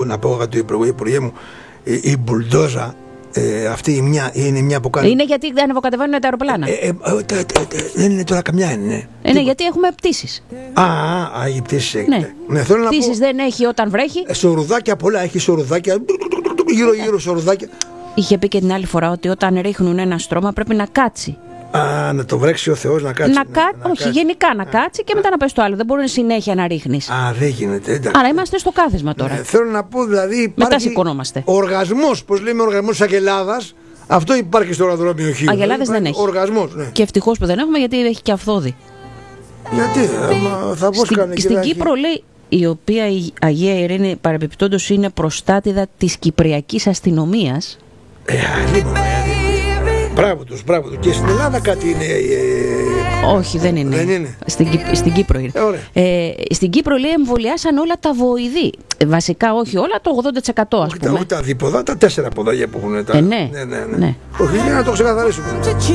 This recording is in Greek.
να πω για το Υπουργέ μου, η μπουλντόζα, αυτή είναι μια που κάνει. Είναι γιατί δεν ανεβοκατεβαίνουν τα αεροπλάνα. Δεν είναι τώρα καμιά, είναι. Ναι, γιατί έχουμε πτήσεις. Οι πτήσεις έχετε. Ναι, πτήσεις δεν έχει όταν βρέχει. Σορουδάκια πολλά, έχει σορουδάκια. Γύρω σορουδάκια. Είχε πει και την άλλη φορά ότι όταν ρίχνουν ένα στρώμα πρέπει να κάτσει. Να το βρέξει ο Θεός να κάτσει. Όχι, γενικά να κάτσει και μετά να πες το άλλο. Δεν μπορεί συνέχεια να ρίχνεις. Δεν γίνεται. Εντάξει. Άρα είμαστε στο κάθισμα τώρα. Θέλω να πω δηλαδή. Μετά σηκωνόμαστε. Οργασμός, πώς λέμε, οργασμός της Αγελάδας. Αυτό υπάρχει στο αεροδρόμιο Χ. Αγελάδες δεν έχει. Οργασμός, ναι. Και ευτυχώς που δεν έχουμε, γιατί έχει και αυθόδη. Γιατί, θα πω στην Κύπρο λέει, η οποία η Αγία Ειρήνη παρεμπιπτόντως είναι προστάτηδα της Κυπριακής αστυνομίας. Μπράβο τους. Και στην Ελλάδα κάτι είναι. Όχι, δεν είναι. Δεν είναι. Στην Κύπρο είναι. Στην Κύπρο λέει εμβολιάσαν όλα τα βοηδή. Βασικά όχι όλα, το 80% ας πούμε. Όχι τα δίποδα, τα 4 ποδάγια που έχουν. Ναι. Όχι, για να το ξεκαθαρίσουμε.